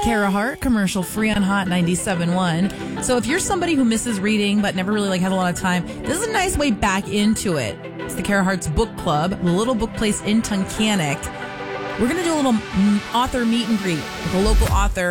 Kara Hart, commercial free on Hot 97.1. So if you're somebody who misses reading but never really had a lot of time, this is a nice way back into it. It's the Kara Hart's Book Club, the little book place in Tunkhannock. We're going to do a little author meet and greet with a local author